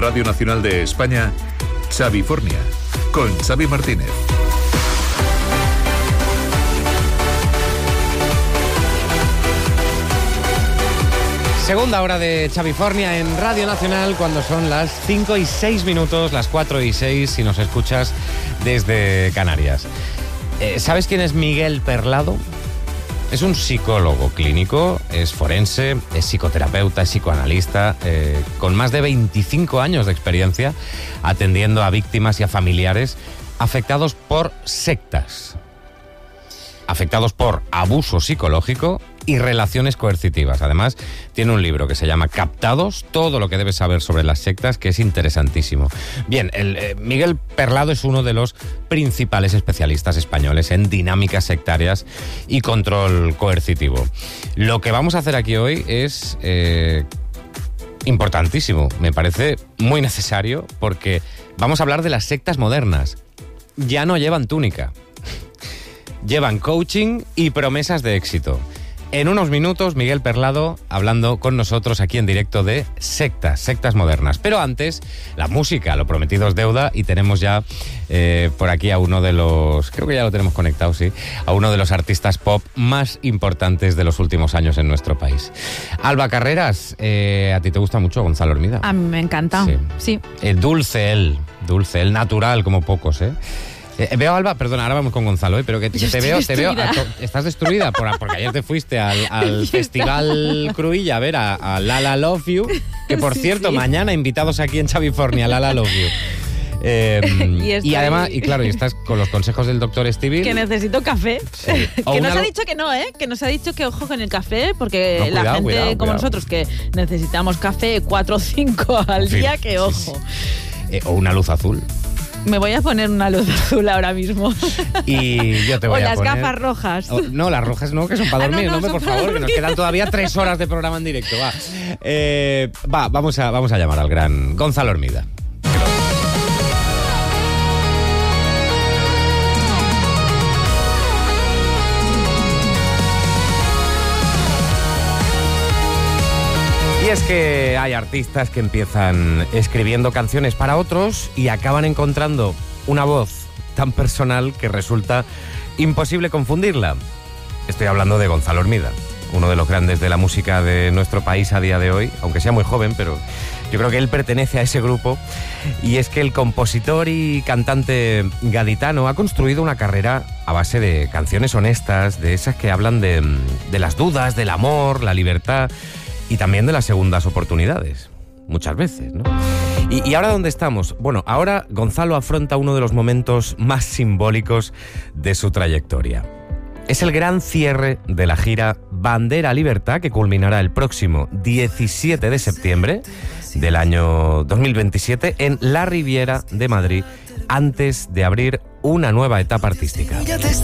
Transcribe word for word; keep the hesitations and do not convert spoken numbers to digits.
Radio Nacional de España, Xavifornia, con Xavi Martínez. Segunda hora de Xavifornia en Radio Nacional, cuando son las cinco y seis minutos, las cuatro y seis si nos escuchas desde Canarias. Eh, ¿Sabes quién es Miguel Perlado? Es un psicólogo clínico, es forense, es psicoterapeuta, es psicoanalista, eh, con más de veinticinco años de experiencia atendiendo a víctimas y a familiares afectados por sectas, afectados por abuso psicológico y relaciones coercitivas. Además, tiene un libro que se llama Captados, todo lo que debes saber sobre las sectas, que es interesantísimo. Bien, el, eh, Miguel Perlado es uno de los principales especialistas españoles en dinámicas sectarias y control coercitivo. Lo que vamos a hacer aquí hoy es eh, importantísimo, me parece muy necesario, porque vamos a hablar de las sectas modernas. Ya no llevan túnica, llevan coaching y promesas de éxito. En unos minutos, Miguel Perlado hablando con nosotros aquí en directo de sectas, sectas modernas. Pero antes, la música, lo prometido es deuda, y tenemos ya eh, por aquí a uno de los, creo que ya lo tenemos conectado, sí, a uno de los artistas pop más importantes de los últimos años en nuestro país. Alba Carreras, eh, ¿a ti te gusta mucho Gonzalo Hermida? A mí me encanta, sí. sí. Eh, dulce él, dulce él, natural como pocos, ¿eh? Eh, veo, Alba, perdona, ahora vamos con Gonzalo, ¿eh? pero que, que te veo, te veo, a, estás destruida por, porque ayer te fuiste al, al Festival Cruïlla a ver a, a Lala Love You, que por sí, cierto, sí. mañana invitados aquí en Xavifornia, Lala Love You. Eh, y, estoy... y además, y claro, y estás con los consejos del doctor Stevie. Que necesito café. Sí. Que nos ha dicho que no, ¿eh? Que nos ha dicho que ojo con el café, porque no, cuidado, la gente cuidado, como cuidado. nosotros, que necesitamos café cuatro o cinco al sí, día, que ojo. Sí, sí. Eh, o una luz azul. Me voy a poner una luz azul ahora mismo. Y yo te voy o a las poner... gafas rojas. O, no, las rojas no, que son para dormir. Ah, no, no, no, por favor, dormir. Que nos quedan todavía tres horas de programa en directo. Va, eh, va vamos, a, vamos a llamar al gran Gonzalo Hermida. Y es que hay artistas que empiezan escribiendo canciones para otros y acaban encontrando una voz tan personal que resulta imposible confundirla. Estoy hablando de Gonzalo Hermida, uno de los grandes de la música de nuestro país a día de hoy, aunque sea muy joven, pero yo creo que él pertenece a ese grupo. Y es que el compositor y cantante gaditano ha construido una carrera a base de canciones honestas, de esas que hablan de, de las dudas, del amor, la libertad y también de las segundas oportunidades, muchas veces, ¿no? Y, y ahora, ¿dónde estamos? Bueno, ahora Gonzalo afronta uno de los momentos más simbólicos de su trayectoria. Es el gran cierre de la gira Bandera Libertad, que culminará el próximo diecisiete de septiembre del año dos mil veintisiete en La Riviera de Madrid, antes de abrir una nueva etapa artística.